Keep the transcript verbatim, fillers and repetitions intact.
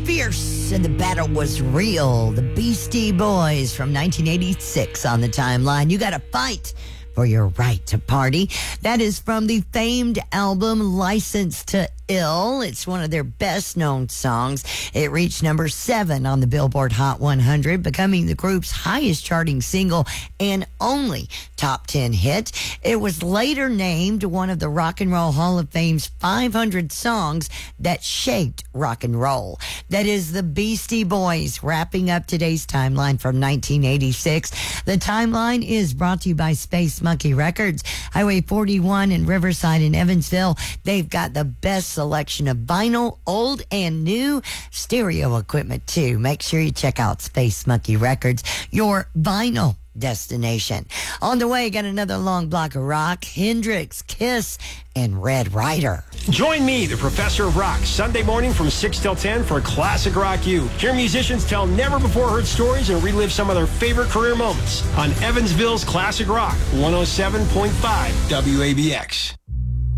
Fierce, and the battle was real. The Beastie Boys from nineteen eighty-six on the timeline. You gotta fight for your right to party. That is from the famed album License to Ill. It's one of their best known songs. It reached number seven on the Billboard Hot one hundred, becoming the group's highest charting single and only top ten hit. It was later named one of the Rock and Roll Hall of Fame's five hundred songs that shaped rock and roll. That is the Beastie Boys, wrapping up today's timeline from nineteen eighty-six. The timeline is brought to you by Space Monkey Records, Highway forty-one in Riverside and Evansville. They've got the best selection of vinyl, old and new, stereo equipment too. Make sure you check out Space Monkey Records, your vinyl destination. On the way, got another long block of rock, Hendrix, Kiss, and Red Rider. Join me, the Professor of Rock, Sunday morning from six till ten for Classic Rock U. Hear musicians tell never-before-heard stories and relive some of their favorite career moments on Evansville's Classic Rock, one oh seven point five W A B X.